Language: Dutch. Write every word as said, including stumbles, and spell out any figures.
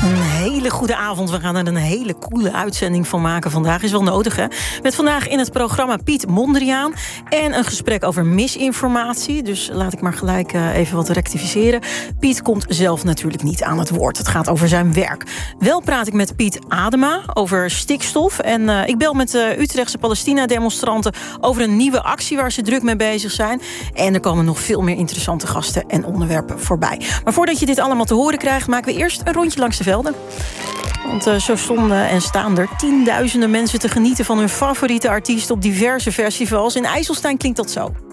Een hele goede avond. We gaan er een hele coole uitzending van maken vandaag. Is wel nodig, hè? Met vandaag in het programma Piet Mondriaan. En een gesprek over misinformatie. Dus laat ik maar gelijk uh, even wat rectificeren. Piet komt zelf natuurlijk niet aan het woord. Het gaat over zijn werk. Wel praat ik met Piet Adema over stikstof. En uh, ik bel met de Utrechtse Palestina-demonstranten over een nieuwe actie waar ze druk mee bezig zijn. En er komen nog veel meer interessante gasten en onderwerpen voorbij. Maar voordat je dit allemaal te horen krijgt, maken we eerst een rondje langs de velden. Want uh, zo stonden en staan er tienduizenden mensen te genieten van hun favoriete artiest op diverse festivals. In IJsselstein klinkt dat zo.